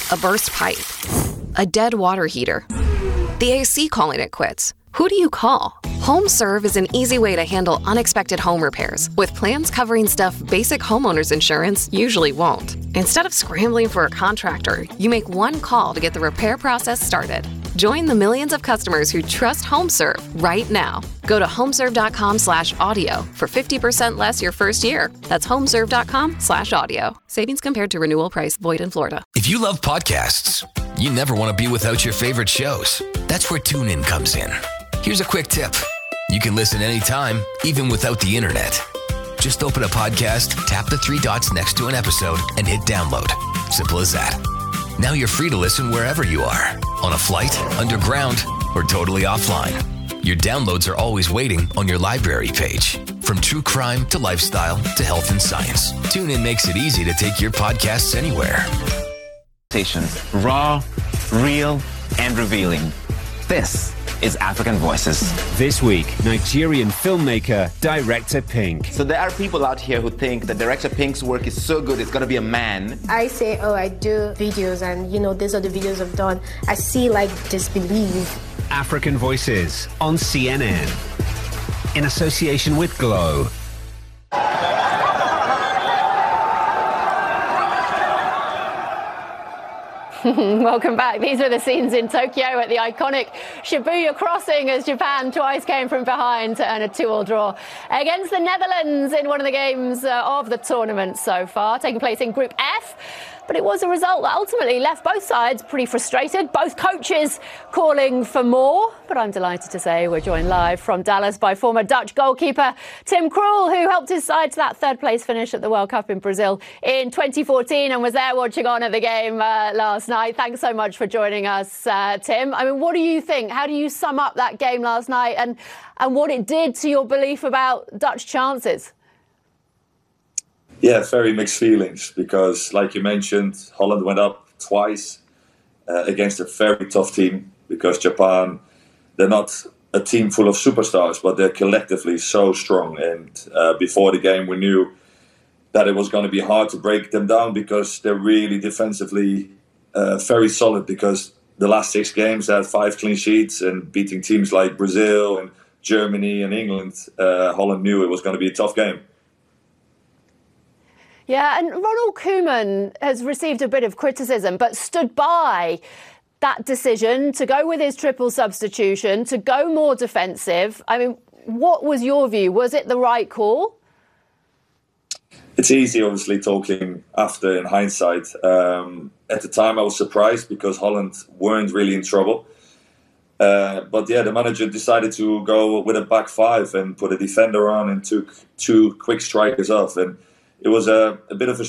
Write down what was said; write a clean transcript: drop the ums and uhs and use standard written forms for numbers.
A burst pipe? A dead water heater? The AC calling it quits? Who do you call? HomeServe is an easy way to handle unexpected home repairs with plans covering stuff basic homeowners insurance usually won't. Instead of scrambling for a contractor, you make one call to get the repair process started. Join the millions of customers who trust HomeServe right now. Go to homeserve.com/audio for 50% less your first year. That's homeserve.com/audio. Savings compared to renewal price void in Florida. If you love podcasts, you never want to be without your favorite shows. That's where TuneIn comes in. Here's a quick tip. You can listen anytime, even without the internet. Just open a podcast, tap the three dots next to an episode, and hit download. Simple as that. Now you're free to listen wherever you are, on a flight, underground, or totally offline. Your downloads are always waiting on your library page. From true crime to lifestyle to health and science, TuneIn makes it easy to take your podcasts anywhere. Raw, real, and revealing. This is African Voices. This week, Nigerian filmmaker, Director Pink. So there are people out here who think that Director Pink's work is so good, it's going to be a man. I say, I do videos and, these are the videos I've done. I see like disbelief. African Voices on CNN. In association with Glow. Welcome back. These are the scenes in Tokyo at the iconic Shibuya crossing as Japan twice came from behind to earn a 2-2 draw against the Netherlands in one of the games of the tournament so far, taking place in Group F. But it was a result that ultimately left both sides pretty frustrated, both coaches calling for more. But I'm delighted to say we're joined live from Dallas by former Dutch goalkeeper Tim Krul, who helped his side to that third-place finish at the World Cup in Brazil in 2014 and was there watching on at the game last night. Thanks so much for joining us, Tim. I mean, what do you think? How do you sum up that game last night and what it did to your belief about Dutch chances? Yeah, very mixed feelings because, like you mentioned, Holland went up twice against a very tough team because Japan, they're not a team full of superstars, but they're collectively so strong. And before the game, we knew that it was going to be hard to break them down because they're really defensively very solid because the last 6 games they had 5 clean sheets and beating teams like Brazil and Germany and England, Holland knew it was going to be a tough game. Yeah, and Ronald Koeman has received a bit of criticism, but stood by that decision to go with his triple substitution, to go more defensive. I mean, what was your view? Was it the right call? It's easy, obviously, talking after in hindsight. At the time, I was surprised because Holland weren't really in trouble. But yeah, the manager decided to go with a back 5 and put a defender on and took 2 quick strikers off. And it was a bit of a